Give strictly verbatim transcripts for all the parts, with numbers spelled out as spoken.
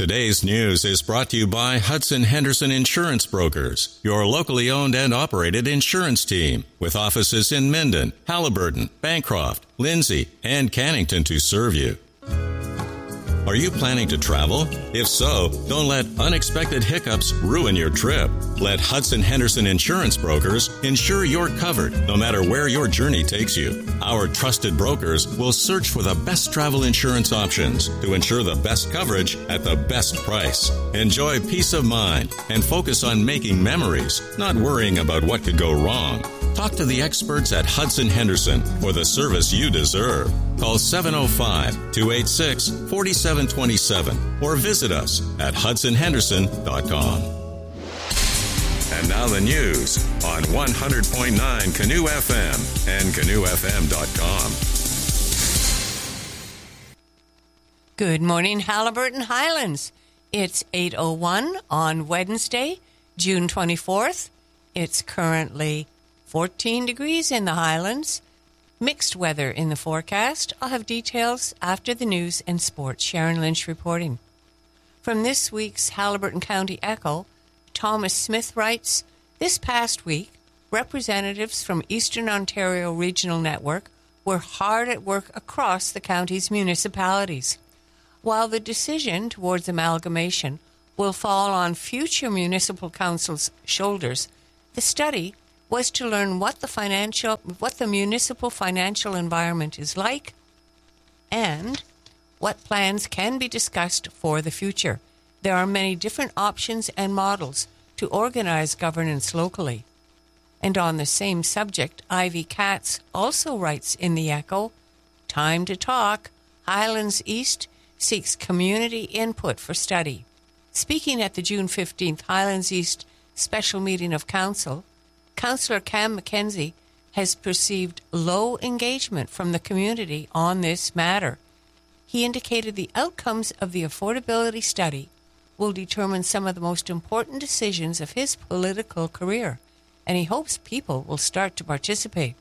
Today's news is brought to you by Hudson Henderson Insurance Brokers, your locally owned and operated insurance team, with offices in Minden, Halliburton, Bancroft, Lindsay, and Cannington to serve you. Are you planning to travel? If so, don't let unexpected hiccups ruin your trip. Let Hudson Henderson Insurance Brokers ensure you're covered no matter where your journey takes you. Our trusted brokers will search for the best travel insurance options to ensure the best coverage at the best price. Enjoy peace of mind and focus on making memories, not worrying about what could go wrong. Talk to the experts at Hudson Henderson for the service you deserve. Call seven oh five, two eight six, four seven two seven or visit us at hudson henderson dot com. And now the news on one hundred point nine Canoe F M and canoe f m dot com. Good morning, Halliburton Highlands. It's eight oh one on Wednesday, June twenty-fourth. It's currently fourteen degrees in the Highlands. Mixed weather in the forecast. I'll have details after the news and sports. Sharon Lynch reporting. From this week's Halliburton County Echo, Thomas Smith writes, this past week, representatives from Eastern Ontario Regional Network were hard at work across the county's municipalities. While the decision towards amalgamation will fall on future municipal councils' shoulders, the study was to learn what the financial, what the municipal financial environment is like and what plans can be discussed for the future. There are many different options and models to organize governance locally. And on the same subject, Ivy Katz also writes in the Echo, time to talk. Highlands East seeks community input for study. Speaking at the June fifteenth Highlands East special meeting of council, Councillor Cam McKenzie has perceived low engagement from the community on this matter. He indicated the outcomes of the affordability study will determine some of the most important decisions of his political career, and he hopes people will start to participate.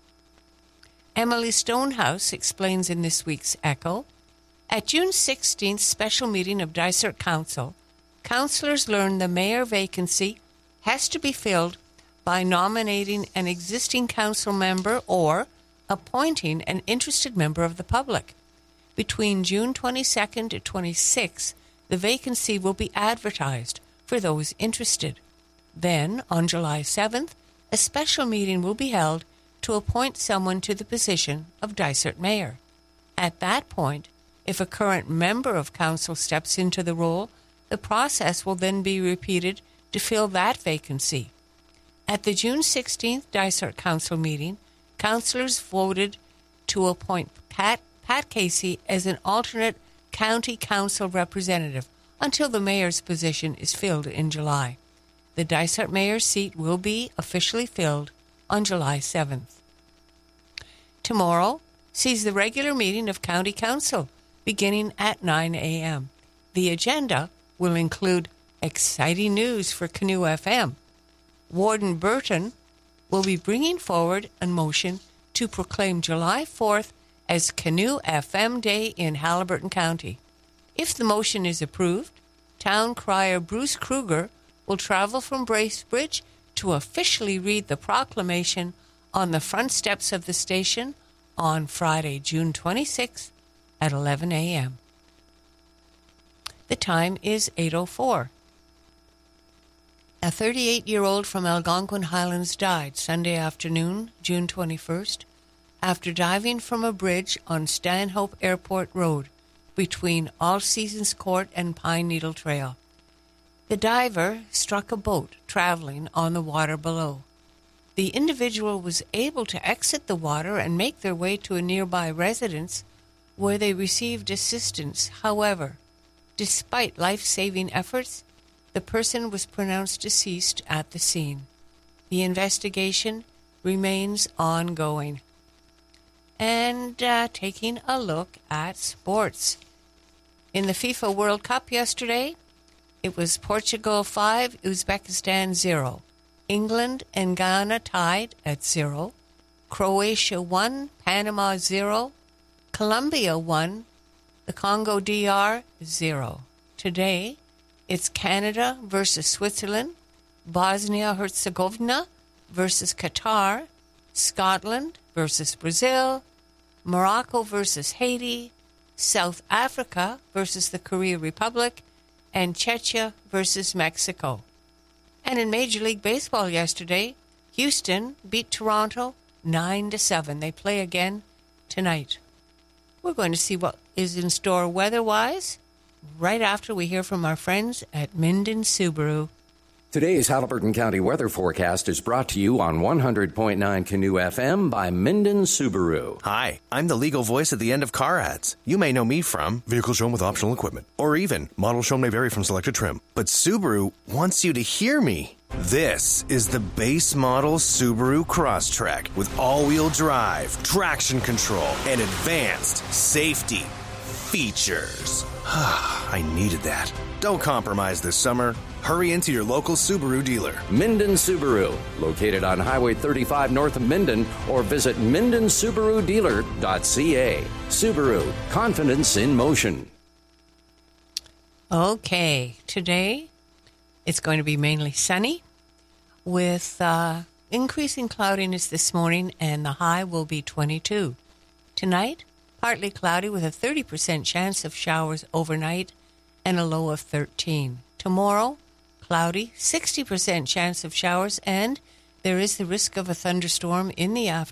Emily Stonehouse explains in this week's Echo, at June sixteenth special meeting of Dysart Council, councillors learned the mayor vacancy has to be filled by nominating an existing council member or appointing an interested member of the public. Between June twenty-second to twenty-sixth, the vacancy will be advertised for those interested. Then, on July seventh, a special meeting will be held to appoint someone to the position of Dysart mayor. At that point, if a current member of council steps into the role, the process will then be repeated to fill that vacancy. At the June sixteenth Dysart Council meeting, councillors voted to appoint Pat, Pat Casey as an alternate county council representative until the mayor's position is filled in July. The Dysart mayor's seat will be officially filled on July seventh. Tomorrow sees the regular meeting of County Council beginning at nine a.m. The agenda will include exciting news for Canoe F M. Warden Burton will be bringing forward a motion to proclaim July fourth as Canoe F M Day in Halliburton County. If the motion is approved, Town Crier Bruce Kruger will travel from Bracebridge to officially read the proclamation on the front steps of the station on Friday, June twenty-sixth at eleven a.m. The time is eight oh four. A thirty-eight-year-old from Algonquin Highlands died Sunday afternoon, June twenty-first, after diving from a bridge on Stanhope Airport Road between All Seasons Court and Pine Needle Trail. The diver struck a boat traveling on the water below. The individual was able to exit the water and make their way to a nearby residence where they received assistance. However, despite life-saving efforts, the person was pronounced deceased at the scene. The investigation remains ongoing. And uh, taking a look at sports. In the FIFA World Cup yesterday, it was Portugal five, Uzbekistan zero. England and Ghana tied at zero. Croatia one, Panama zero. Colombia one, the Congo D R zero. today, it's Canada versus Switzerland, Bosnia-Herzegovina versus Qatar, Scotland versus Brazil, Morocco versus Haiti, South Africa versus the Korea Republic, and Czechia versus Mexico. And in Major League Baseball yesterday, Houston beat Toronto nine to seven. They play again tonight. We're going to see what is in store weather-wise right after we hear from our friends at Minden Subaru. Today's Haliburton County weather forecast is brought to you on one hundred point nine Canoe F M by Minden Subaru. Hi, I'm the legal voice at the end of car ads. You may know me from vehicle shown with optional equipment, or even model shown may vary from selected trim. But Subaru wants you to hear me. This is the base model Subaru Crosstrek with all-wheel drive, traction control, and advanced safety features. I needed that. Don't compromise this summer. Hurry into your local Subaru dealer. Minden Subaru, located on Highway thirty-five north of Minden, or visit minden subaru dealer dot c a. Subaru, confidence in motion. Okay, today it's going to be mainly sunny with uh, increasing cloudiness this morning, and the high will be twenty-two. Tonight, partly cloudy with a thirty percent chance of showers overnight and a low of thirteen. Tomorrow, cloudy, sixty percent chance of showers, and there is the risk of a thunderstorm in the afternoon.